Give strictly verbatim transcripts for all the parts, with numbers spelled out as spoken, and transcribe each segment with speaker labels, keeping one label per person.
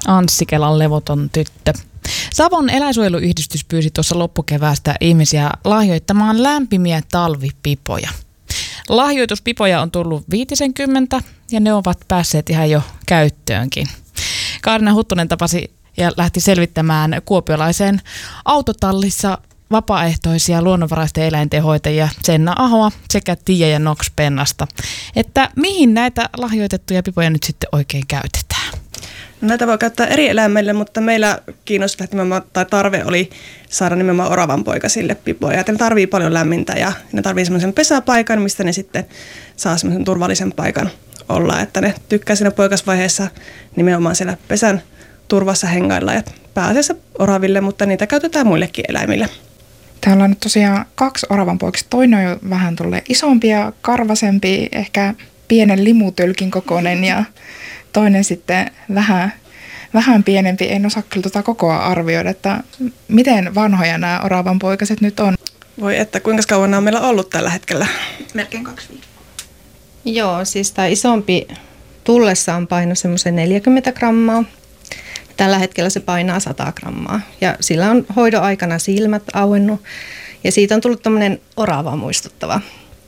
Speaker 1: Anssi Kelan levoton tyttö. Savon eläinsuojeluyhdistys pyysi tuossa loppukeväästä ihmisiä lahjoittamaan lämpimiä talvipipoja. Lahjoituspipoja on tullut viitisenkymmentä ja ne ovat päässeet ihan jo käyttöönkin. Kaarina Huttunen tapasi ja lähti selvittämään kuopiolaiseen autotallissa vapaaehtoisia luonnonvaraisten eläinten hoitajia Senna Ahoa sekä Tiia ja Nox Pennasta, että mihin näitä lahjoitettuja pipoja nyt sitten oikein käytetään.
Speaker 2: Näitä voi käyttää eri eläimille, mutta meillä kiinnostaa tai tarve oli saada nimenomaan oravanpoikasille pipoja. Ne tarvii paljon lämmintä ja ne tarvii semmoisen pesäpaikan, mistä ne sitten saa semmoisen turvallisen paikan olla. Että ne tykkää siinä poikasvaiheessa nimenomaan siellä pesän turvassa hengailla ja pääasiassa oraville, mutta niitä käytetään muillekin eläimille.
Speaker 3: Täällä on nyt tosiaan kaksi oravanpoikasta. Toinen on jo vähän tulee isompi ja karvasempi, ehkä pienen limutölkin kokoinen ja toinen sitten vähän, vähän pienempi. En osaa kyllä tuota kokoa arvioida, että miten vanhoja nämä oravanpoikaset nyt on.
Speaker 2: Voi että, kuinka kauan nämä on meillä ollut tällä hetkellä?
Speaker 4: Melkein kaksi viikkoa.
Speaker 5: Joo, siis tämä isompi tullessa on paino semmoisen neljäkymmentä grammaa. Tällä hetkellä se painaa sata grammaa ja sillä on hoidon aikana silmät auennut ja siitä on tullut tämmöinen oravaa muistuttava.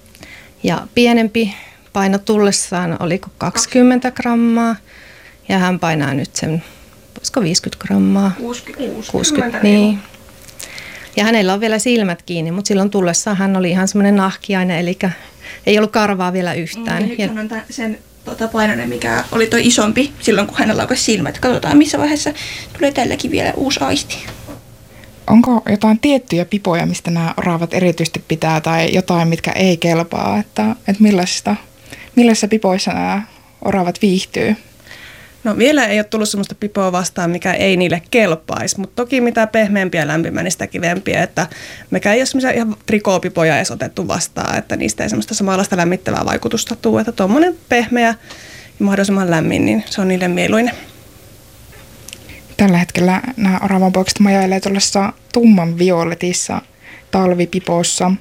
Speaker 5: Ja pienempi paino tullessaan oliko kaksikymmentä grammaa ja hän painaa nyt sen, voisiko viisikymmentä grammaa?
Speaker 4: kuusikymmentä,
Speaker 5: kuusikymmentä, niin. Ja hänellä on vielä silmät kiinni, mutta silloin tullessaan hän oli ihan semmoinen nahkiainen, eli ei ollut karvaa vielä yhtään.
Speaker 4: Mm, nyt hän on sen tota, painoinen, mikä oli toi isompi silloin, kun hänellä laukasi silmät. Katsotaan, missä vaiheessa tulee tälläkin vielä uusi aisti.
Speaker 3: Onko jotain tiettyjä pipoja, mistä nämä oravat erityisesti pitää tai jotain, mitkä ei kelpaa? Että, että millaisista, millaisissa pipoissa nämä oravat viihtyy?
Speaker 2: No vielä ei ole tullut sellaista pipoa vastaan, mikä ei niille kelpaisi, mutta toki mitä pehmeämpiä ja lämpimä, niin sitä kivempiä, että mekään ei ole semmoisia ihan trikoopipoja edes otettu vastaan, että niistä ei semmoista samanlaista lämmittävää vaikutusta tule, että tuommoinen pehmeä ja mahdollisimman lämmin, niin se on niille mieluinen.
Speaker 3: Tällä hetkellä nämä oravanpoikaset majailee tuollaisessa tumman violetissa talvipipossa.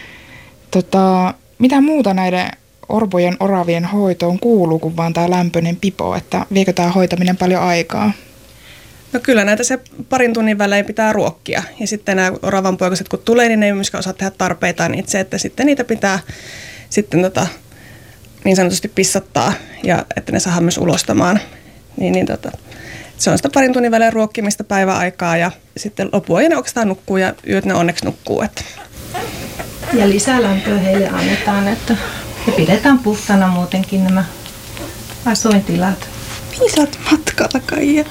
Speaker 3: Tota, mitä muuta näiden orpojen oravien hoitoon kuuluu kuin vaan tämä lämpöinen pipo, että viekö tämä hoitaminen paljon aikaa?
Speaker 2: No kyllä näitä se parin tunnin välein pitää ruokkia ja sitten nämä oravanpoikaset kun tulee, niin ne ei myöskään osaa tehdä tarpeitaan itse, että sitten niitä pitää sitten tota, niin sanotusti pissattaa ja että ne saadaan myös ulostamaan. Niin, niin tota, se on sitä parin tunnin välein ruokkimista päiväaikaa ja sitten lopuajan ne oikeastaan nukkuu ja yöt ne onneksi nukkuu. Että.
Speaker 5: Ja lisälämpöä heille annetaan, että ja pidetään puhtana muutenkin nämä asuintilat.
Speaker 2: Mihin sä oot matkalla, Kaija?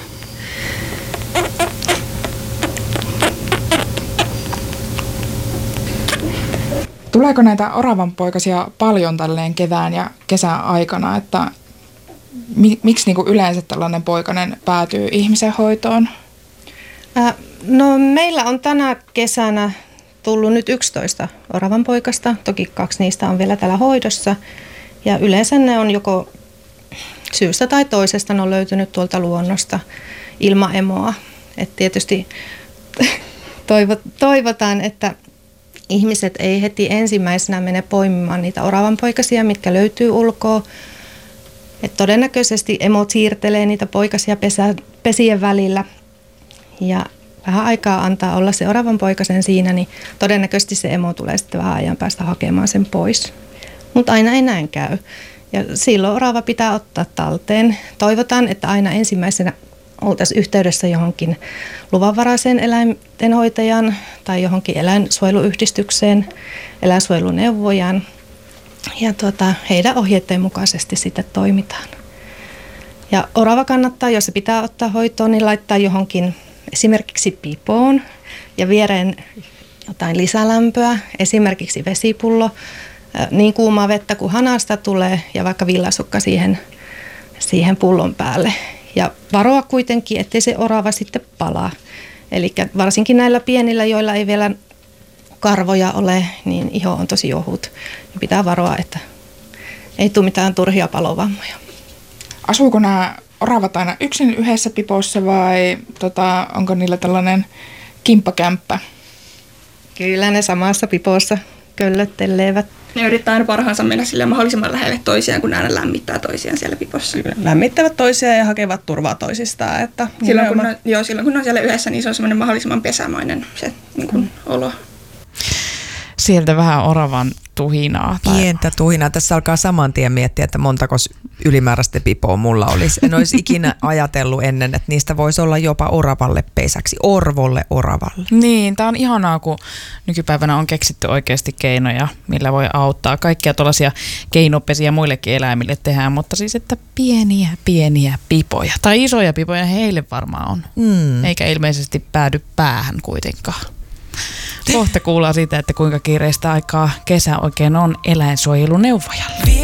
Speaker 3: Tuleeko näitä oravanpoikasia paljon tälleen kevään ja kesän aikana, että mi, miksi niinku yleensä tällainen poikainen päätyy ihmisen hoitoon?
Speaker 5: Äh, no meillä on tänä kesänä tullut nyt yksitoista oravanpoikasta. Toki kaksi niistä on vielä täällä hoidossa. Ja yleensä ne on joko syystä tai toisesta ne on löytynyt tuolta luonnosta ilman emoa. Et tietysti toivotaan, että ihmiset ei heti ensimmäisenä mene poimimaan niitä oravanpoikasia, mitkä löytyy ulkoa. Et todennäköisesti emot siirtelee niitä poikasia pesä, pesien välillä ja vähän aikaa antaa olla se oravanpoikasen siinä, niin todennäköisesti se emo tulee sitten vähän ajan päästä hakemaan sen pois. Mutta aina ei näin käy. Ja silloin orava pitää ottaa talteen. Toivotaan, että aina ensimmäisenä oltaisiin yhteydessä johonkin luvanvaraiseen eläintenhoitajan tai johonkin eläinsuojeluyhdistykseen, eläinsuojeluneuvojan. Ja tuota, heidän ohjeiden mukaisesti sitten toimitaan. Ja orava kannattaa, jos se pitää ottaa hoitoon, niin laittaa johonkin esimerkiksi pipoon ja viereen jotain lisälämpöä, esimerkiksi vesipullo, niin kuumaa vettä kuin hanasta tulee ja vaikka villasukka siihen, siihen pullon päälle. Ja varoa kuitenkin, ettei se orava sitten palaa. Eli varsinkin näillä pienillä, joilla ei vielä karvoja ole, niin iho on tosi ohut. Ja pitää varoa, että ei tule mitään turhia palovammoja.
Speaker 3: Asuuko nämä oravat aina yksin yhdessä pipossa vai tota, onko niillä tällainen kimppakämppä?
Speaker 5: Kyllä ne samassa pipossa köllöttelevät.
Speaker 4: Ne yrittää aina parhaansa mennä sille mahdollisimman lähelle toisiaan, kun ne aina lämmittää toisiaan siellä pipossa.
Speaker 2: Kyllä, lämmittävät toisiaan ja hakevat turvaa toisistaan. Että
Speaker 4: silloin, kun ne, joo, silloin kun ne on siellä yhdessä, niin se on semmoinen mahdollisimman pesämainen se niin kuin, mm. olo.
Speaker 1: Sieltä vähän oravan tuhinaa. Tai...
Speaker 6: Pientä tuhinaa. Tässä alkaa saman tien miettiä, että montako ylimääräistä pipoa mulla olisi. En olisi ikinä ajatellut ennen, että niistä voisi olla jopa oravalle pesäksi. Orvolle oravalle.
Speaker 1: Niin, tää on ihanaa, kun nykypäivänä on keksitty oikeasti keinoja, millä voi auttaa. Kaikkia tuollaisia keinopesiä muillekin eläimille tehdään, mutta siis, että pieniä, pieniä pipoja. Tai isoja pipoja heille varmaan on. Mm. Eikä ilmeisesti päädy päähän kuitenkaan. Kohta kuullaan siitä, että kuinka kiireistä aikaa kesä oikein on eläinsuojeluneuvojalla.